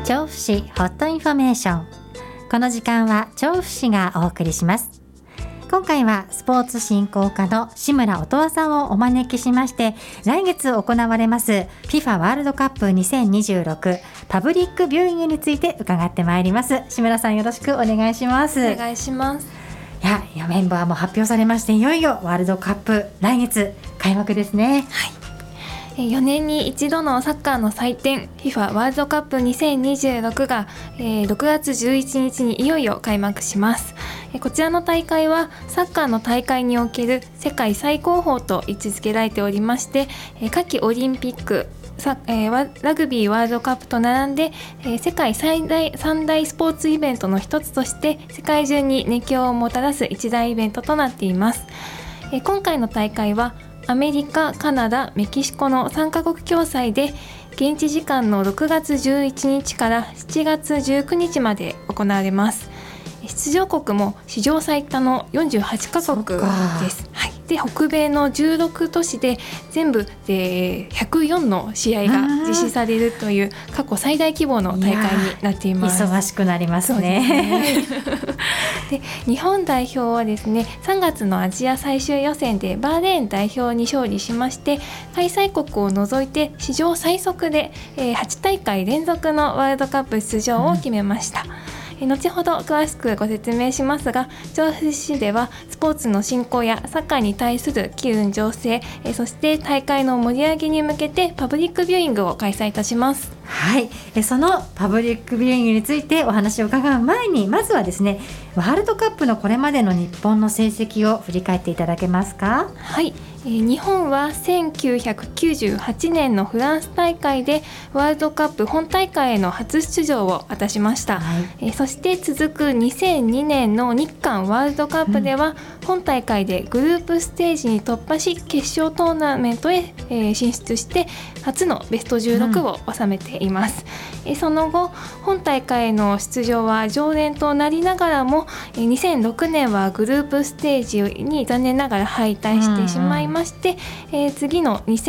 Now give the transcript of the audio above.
調布市ホットインフォメーション。この時間は調布市がお送りします。今回はスポーツ振興課の志村音羽さんをお招きしまして、来月行われます FIFA ワールドカップ2026パブリックビューイングについて伺ってまいります。志村さん、よろしくお願いします。 お願いします。 いやメンバーも発表されまして、いよいよワールドカップ来月開幕ですね。 4年に一度のサッカーの祭典 FIFA ワールドカップ2026が6月11日にいよいよ開幕します。こちらの大会はサッカーの大会における世界最高峰と位置づけられておりまして、夏季オリンピック、ラグビーワールドカップと並んで、世界三大スポーツイベントの一つとして世界中に熱狂をもたらす一大イベントとなっています。今回の大会はアメリカ、カナダ、メキシコの3カ国共催で、現地時間の6月11日から7月19日まで行われます。出場国も史上最多の48カ国です。で、北米の16都市で全部で104の試合が実施されるという過去最大規模の大会になっています。 忙しくなりますね。 で、日本代表はですね、3月のアジア最終予選でバーレーン代表に勝利しまして、開催国を除いて史上最速で8大会連続のワールドカップ出場を決めました。後ほど詳しくご説明しますが、調布市ではスポーツの振興やサッカーに対する機運醸成、そして大会の盛り上げに向けてパブリックビューイングを開催いたします。 はい、そのパブリックビューイングについてお話を伺う前に、まずはですね、ワールドカップのこれまでの日本の成績を振り返っていただけますか。 はい、日本は1998年のフランス大会でワールドカップ本大会への初出場を果たしました。そして続く2002年の日韓ワールドカップでは、本大会でグループステージに突破し、決勝トーナメントへ進出して初のベスト16を収めています。その後本大会への出場は常連となりながらも、2006年はグループステージに残念ながら敗退してしまいまして、次の